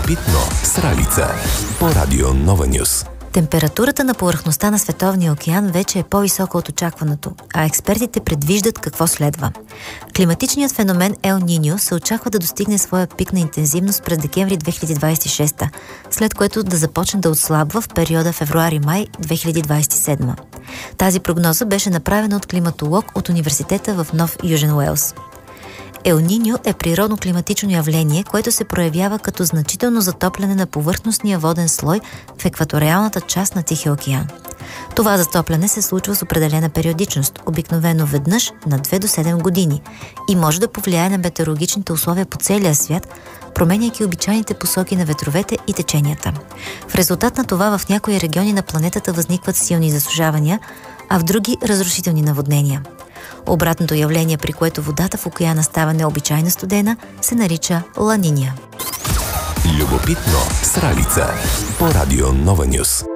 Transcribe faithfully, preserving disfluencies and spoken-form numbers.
Любопитно с Ралица по Радио Нова Нюс. Температурата на повърхността на Световния океан вече е по-висока от очакваното, а експертите предвиждат какво следва. Климатичният феномен Ел Ниньо се очаква да достигне своя пик на интензивност през декември две хиляди двадесет и шеста, след което да започне да отслабва в периода февруари-май две хиляди двадесет и седма. Тази прогноза беше направена от климатолог от университета в Нов Южен Уелс. Ел Ниньо е природно климатично явление, което се проявява като значително затопляне на повърхностния воден слой в екваториалната част на Тихия океан. Това затопляне се случва с определена периодичност, обикновено веднъж на две до седем години, и може да повлияе на метеорологичните условия по целия свят, променяйки обичайните посоки на ветровете и теченията. В резултат на това в някои региони на планетата възникват силни засушавания, а в други разрушителни наводнения. Обратното явление, при което водата в океана става необичайно студена, се нарича Ла Нинья. Любопитно с Ралица по Радио Нова Нюс.